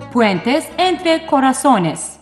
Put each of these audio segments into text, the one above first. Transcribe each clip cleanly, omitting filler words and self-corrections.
Puentes entre corazones.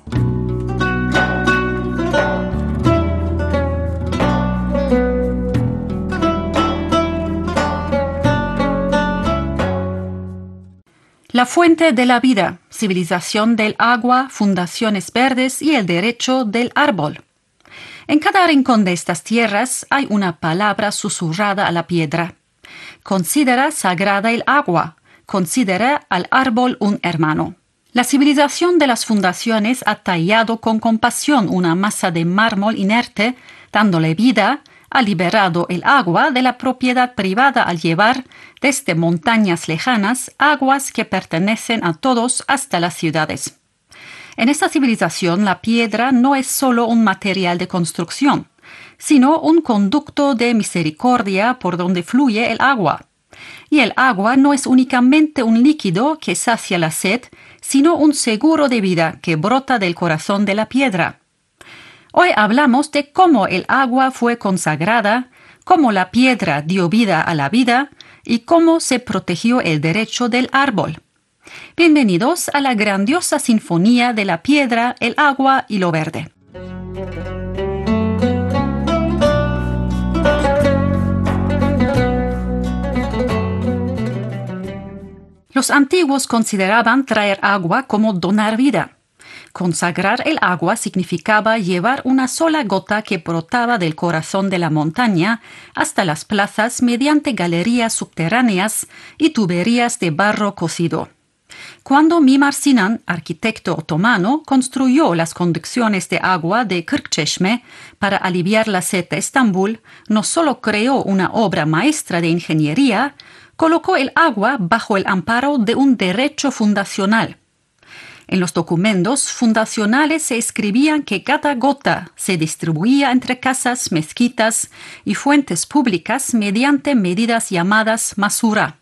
La fuente de la vida, civilización del agua, fundaciones verdes y el derecho del árbol. En cada rincón de estas tierras hay una palabra susurrada a la piedra. Considera sagrada el agua, considera al árbol un hermano. La civilización de las fundaciones ha tallado con compasión una masa de mármol inerte, dándole vida, ha liberado el agua de la propiedad privada al llevar, desde montañas lejanas, aguas que pertenecen a todos hasta las ciudades. En esta civilización la piedra no es solo un material de construcción, sino un conducto de misericordia por donde fluye el agua. Y el agua no es únicamente un líquido que sacia la sed, sino un seguro de vida que brota del corazón de la piedra. Hoy hablamos de cómo el agua fue consagrada, cómo la piedra dio vida a la vida y cómo se protegió el derecho del árbol. Bienvenidos a la grandiosa sinfonía de la piedra, el agua y lo verde. Los antiguos consideraban traer agua como donar vida. Consagrar el agua significaba llevar una sola gota que brotaba del corazón de la montaña hasta las plazas mediante galerías subterráneas y tuberías de barro cocido. Cuando Mimar Sinan, arquitecto otomano, construyó las conducciones de agua de Kırkçeşme para aliviar la sed de Estambul, no solo creó una obra maestra de ingeniería, colocó el agua bajo el amparo de un derecho fundacional. En los documentos fundacionales se escribían que cada gota se distribuía entre casas, mezquitas y fuentes públicas mediante medidas llamadas masura.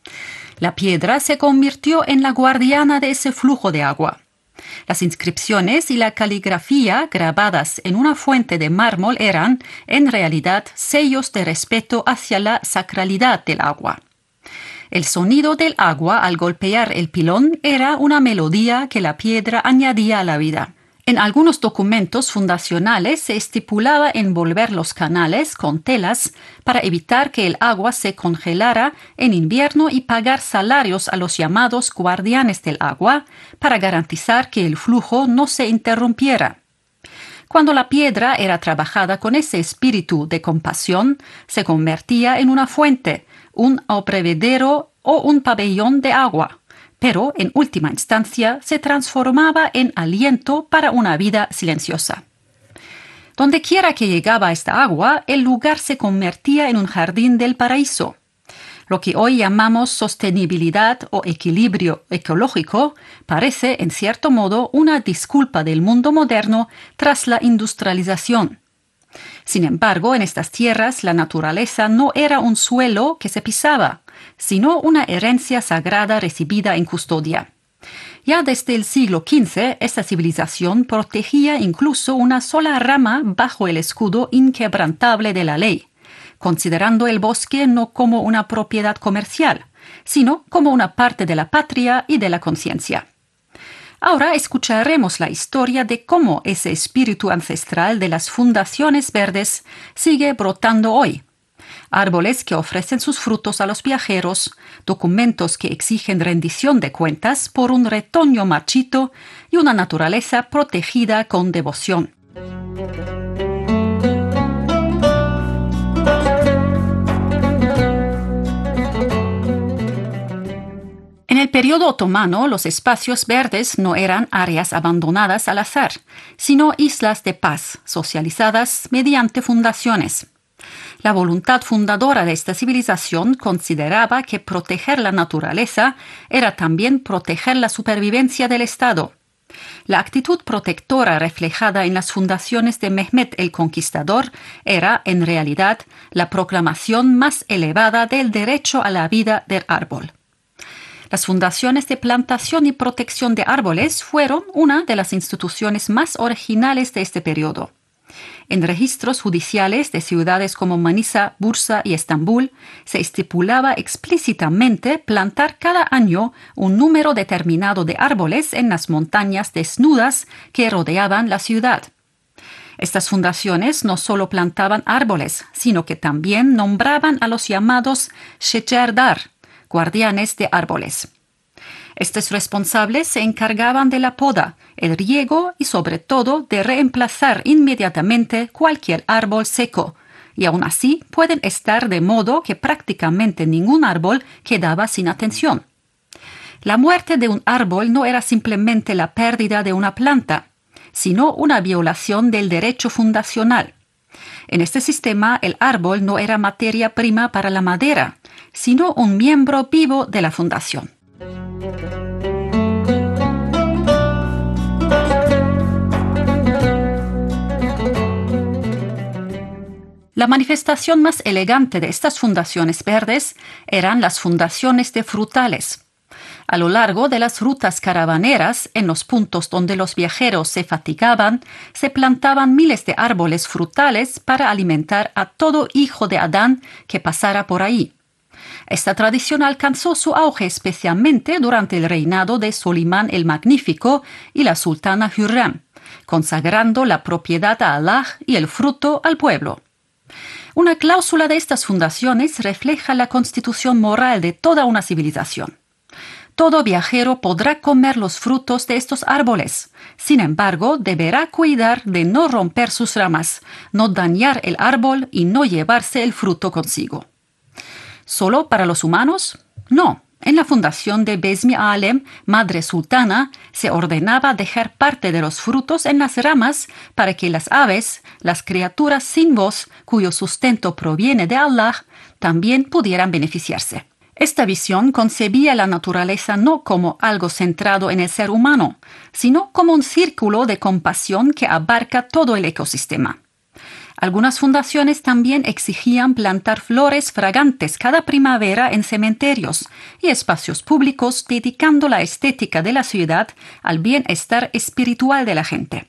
La piedra se convirtió en la guardiana de ese flujo de agua. Las inscripciones y la caligrafía grabadas en una fuente de mármol eran, en realidad, sellos de respeto hacia la sacralidad del agua. El sonido del agua al golpear el pilón era una melodía que la piedra añadía a la vida. En algunos documentos fundacionales se estipulaba envolver los canales con telas para evitar que el agua se congelara en invierno y pagar salarios a los llamados guardianes del agua para garantizar que el flujo no se interrumpiera. Cuando la piedra era trabajada con ese espíritu de compasión, se convertía en una fuente, un abrevadero o un pabellón de agua, pero en última instancia se transformaba en aliento para una vida silenciosa. Donde quiera que llegaba esta agua, el lugar se convertía en un jardín del paraíso. Lo que hoy llamamos sostenibilidad o equilibrio ecológico parece, en cierto modo, una disculpa del mundo moderno tras la industrialización. Sin embargo, en estas tierras la naturaleza no era un suelo que se pisaba, sino una herencia sagrada recibida en custodia. Ya desde el siglo XV, esta civilización protegía incluso una sola rama bajo el escudo inquebrantable de la ley, considerando el bosque no como una propiedad comercial, sino como una parte de la patria y de la conciencia. Ahora escucharemos la historia de cómo ese espíritu ancestral de las fundaciones verdes sigue brotando hoy. Árboles que ofrecen sus frutos a los viajeros, documentos que exigen rendición de cuentas por un retoño marchito y una naturaleza protegida con devoción. En el periodo otomano, los espacios verdes no eran áreas abandonadas al azar, sino islas de paz, socializadas mediante fundaciones. La voluntad fundadora de esta civilización consideraba que proteger la naturaleza era también proteger la supervivencia del Estado. La actitud protectora reflejada en las fundaciones de Mehmet el Conquistador era, en realidad, la proclamación más elevada del derecho a la vida del árbol. Las fundaciones de plantación y protección de árboles fueron una de las instituciones más originales de este periodo. En registros judiciales de ciudades como Manisa, Bursa y Estambul, se estipulaba explícitamente plantar cada año un número determinado de árboles en las montañas desnudas que rodeaban la ciudad. Estas fundaciones no solo plantaban árboles, sino que también nombraban a los llamados Shecherdar, guardianes de árboles. Estos responsables se encargaban de la poda, el riego y sobre todo de reemplazar inmediatamente cualquier árbol seco, y aún así pueden estar de modo que prácticamente ningún árbol quedaba sin atención. La muerte de un árbol no era simplemente la pérdida de una planta, sino una violación del derecho fundacional. En este sistema, el árbol no era materia prima para la madera, sino un miembro vivo de la fundación. La manifestación más elegante de estas fundaciones verdes eran las fundaciones de frutales. A lo largo de las rutas caravaneras, en los puntos donde los viajeros se fatigaban, se plantaban miles de árboles frutales para alimentar a todo hijo de Adán que pasara por ahí. Esta tradición alcanzó su auge especialmente durante el reinado de Solimán el Magnífico y la sultana Hürrem, consagrando la propiedad a Allah y el fruto al pueblo. Una cláusula de estas fundaciones refleja la constitución moral de toda una civilización. Todo viajero podrá comer los frutos de estos árboles. Sin embargo, deberá cuidar de no romper sus ramas, no dañar el árbol y no llevarse el fruto consigo. ¿Solo para los humanos? No. En la fundación de Bezmi Alem, madre sultana, se ordenaba dejar parte de los frutos en las ramas para que las aves, las criaturas sin voz, cuyo sustento proviene de Allah, también pudieran beneficiarse. Esta visión concebía la naturaleza no como algo centrado en el ser humano, sino como un círculo de compasión que abarca todo el ecosistema. Algunas fundaciones también exigían plantar flores fragantes cada primavera en cementerios y espacios públicos, dedicando la estética de la ciudad al bienestar espiritual de la gente.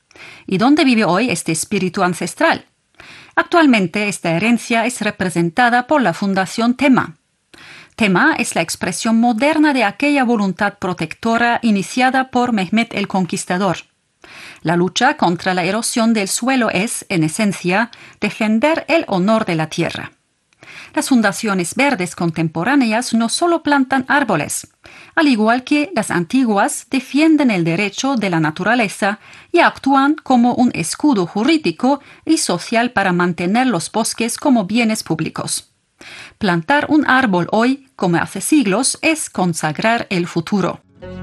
¿Y dónde vive hoy este espíritu ancestral? Actualmente esta herencia es representada por la Fundación Tema. Tema es la expresión moderna de aquella voluntad protectora iniciada por Mehmet el Conquistador. La lucha contra la erosión del suelo es, en esencia, defender el honor de la tierra. Las fundaciones verdes contemporáneas no solo plantan árboles, al igual que las antiguas defienden el derecho de la naturaleza y actúan como un escudo jurídico y social para mantener los bosques como bienes públicos. Plantar un árbol hoy, como hace siglos, es consagrar el futuro.